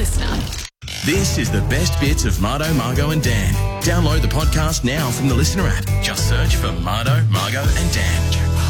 listener. This is the best bits of Mardo, Margo and Dan. Download the podcast now from the Listener app. Just search for Mardo, Margo and Dan.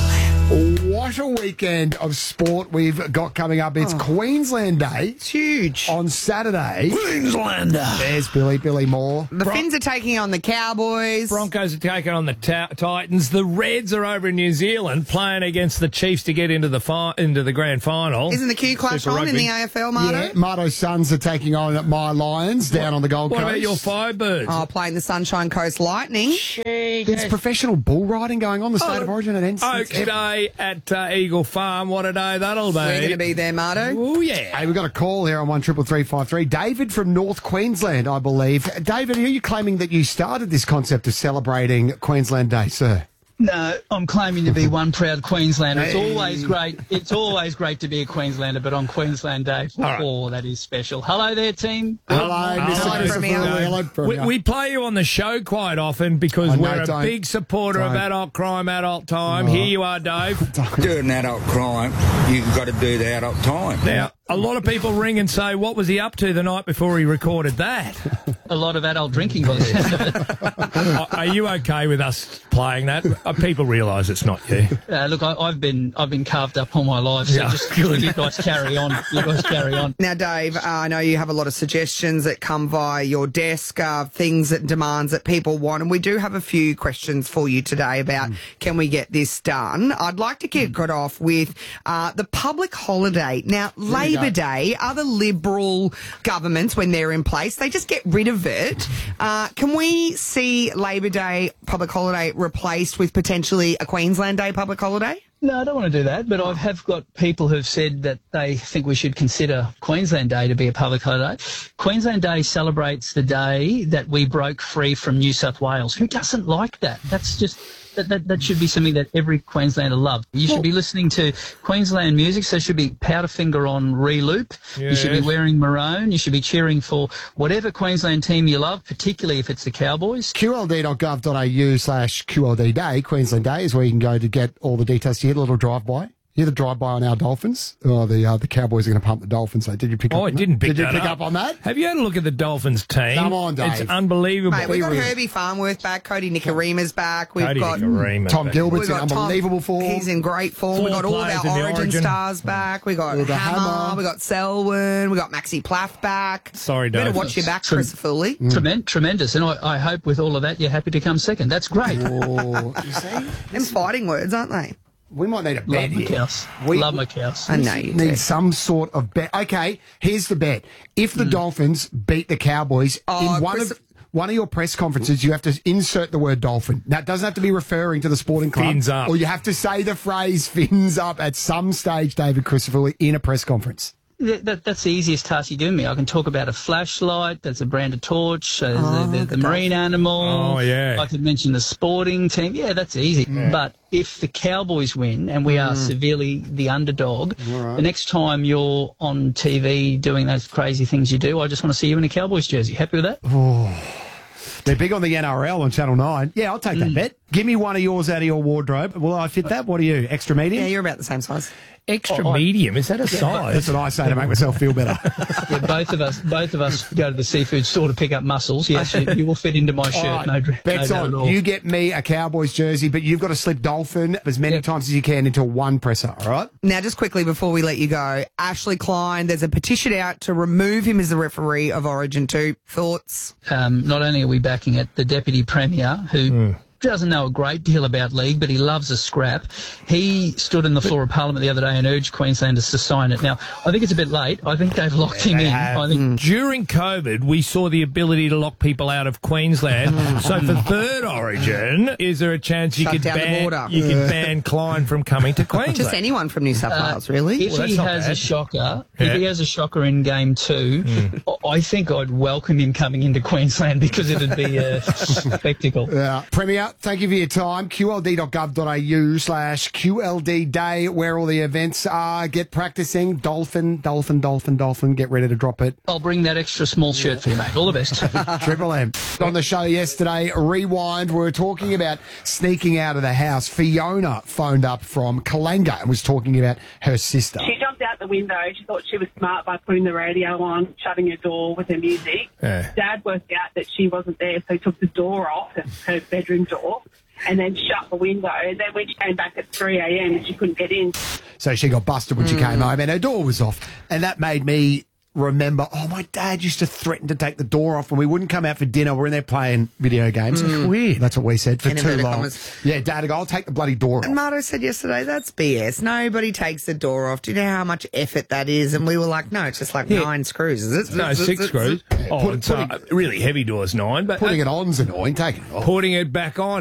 What a weekend of sport we've got coming up. It's Queensland Day. It's huge. On Saturday. Queenslander. There's Billy Moore. The Finns are taking on the Cowboys. Broncos are taking on the Titans. The Reds are over in New Zealand playing against the Chiefs to get into the grand final. Isn't the Q Clash Super on in Rugby. the AFL, Mardo? Yeah, Mardo's Suns are taking on my Lions down on the Gold What Coast. about your Firebirds? Oh, playing the Sunshine Coast Lightning. There's professional bull riding going on the State of Origin at NC. Oaks Day at Eagle Farm. What a day that'll be. We're going to be there, Mardo. Oh, yeah. Hey, we've got a call here on 133353. David from North Queensland, I believe. David, are you claiming that you started this concept of celebrating Queensland Day, sir? No, I'm claiming to be one proud Queenslander. It's always great. It's always great to be a Queenslander, but on Queensland Day, that is special. Hello there, team. Hello, Mr. Hello, Christopher. Premier. Hello, Premier. We play you on the show quite often because we're a don't. big supporter of adult crime, adult time. Here you are, Dave. Do an adult crime, you've got to do the adult time. Now, a lot of people ring and say, what was he up to the night before he recorded that? A lot of adult drinking by the sound of it. Are you okay with us playing that? People realise it's not you. Look, I've been carved up all my life, so just you guys carry on. You guys carry on. Now, Dave, I know you have a lot of suggestions that come via your desk, things that demands that people want, and we do have a few questions for you today about can we get this done. I'd like to kick it off with the public holiday. Now, Labor Day, other Liberal governments, when they're in place, they just get rid of it. Can we see Labor Day public holiday replaced with potentially a Queensland Day public holiday? No, I don't want to do that, but I have got people who've said that they think we should consider Queensland Day to be a public holiday. Queensland Day celebrates the day that we broke free from New South Wales. Who doesn't like that? That's just... That should be something that every Queenslander loves. You should be listening to Queensland music, so it should be Powderfinger on reloop. Yeah. You should be wearing maroon. You should be cheering for whatever Queensland team you love, particularly if it's the Cowboys. QLD.gov.au/QLD Day, Queensland Day, is where you can go to get all the details. You get a little drive-by. You had a drive-by on our Dolphins. Oh, the Cowboys are going to pump the Dolphins. So did you pick up? I didn't pick Did you that pick up. up on that? Have you had a look at the Dolphins team? Come on, Dave. It's unbelievable. Mate, we got Herbie Farnworth back, Cody Nicarima's back. We've Cody got Nicarima Tom back. Gilbert's We've in got Tom. unbelievable form. He's in great form. We've Four got all of players in our the Origin Origin. stars back. We've got We've got Hammer. Hammer. We've got Selwyn. We've got Maxi Plath back. Sorry, Better Dave. watch your back, Chris Foley. Tremendous. And I hope with all of that, you're happy to come second. That's great. Oh, you see? Them fighting words, aren't they? We might need a Love bet my here. cows. We- Love my cows. I know you do. Need some sort of bet. Okay, here's the bet. If the Dolphins beat the Cowboys in one of your press conferences, you have to insert the word dolphin. Now, it doesn't have to be referring to the sporting club. Fins up. Or you have to say the phrase fins up at some stage, David Christopher, in a press conference. That's the easiest task you give me. I can talk about a flashlight, there's a brand of torch, the marine animal. Oh, yeah. I could mention the sporting team. Yeah, that's easy. But if the Cowboys win and we are severely the underdog, the next time you're on TV doing those crazy things you do, I just want to see you in a Cowboys jersey. Happy with that? They're big on the NRL on Channel 9. Yeah, I'll take that bet. Give me one of yours out of your wardrobe. Will I fit that? What are you, extra medium? Yeah, you're about the same size. Extra medium? Is that a size? That's what I say to make myself feel better. Yeah, both of us go to the seafood store to pick up mussels. Yes, you will fit into my shirt. All right, No bets doubt on. at all. You get me a Cowboys jersey, but you've got to slip Dolphin as many times as you can into one presser, all right? Now, just quickly before we let you go, Ashley Klein, there's a petition out to remove him as the referee of Origin 2. Thoughts? Not only are we backing it, the Deputy Premier, who doesn't know a great deal about league, but he loves a scrap. He stood in the floor of Parliament the other day and urged Queenslanders to sign it. Now, I think it's a bit late. I think they've locked him in. I think During COVID, we saw the ability to lock people out of Queensland. So for third Origin, is there a chance you Shut could down the ban border. you could ban Klein from coming to Queensland? Just anyone from New South Wales, really? if Well, that's he not has bad. a shocker, Yeah. if he has a shocker in game 2, I think I'd welcome him coming into Queensland because it'd be a spectacle. Premier, Now, thank you for your time. QLD.gov.au/QLD Day, where all the events are. Get practicing. Dolphin. Get ready to drop it. I'll bring that extra small shirt for you, mate. All the best. Triple M. On the show yesterday, Rewind, we were talking about sneaking out of the house. Fiona phoned up from Kalanga and was talking about her sister. She jumped out the window. She thought she was smart by putting the radio on, shutting her door with her music. Yeah. Dad worked out that she wasn't there, so he took the door off, her bedroom door, and then shut the window. And then when she came back at 3 a.m, she couldn't get in. So she got busted when she came home and her door was off. And that made me remember, my dad used to threaten to take the door off when we wouldn't come out for dinner. We're in there playing video games. Weird. That's what we said for too long. Yeah, Dad would go, I'll take the bloody door off. And Marto said yesterday, that's BS. Nobody takes the door off. Do you know how much effort that is? And we were like, no, it's just like 9 screws, is it? No, 6 screws. Oh, it's really heavy doors, 9. But Putting it on's annoying. Taking it off. Putting it back on.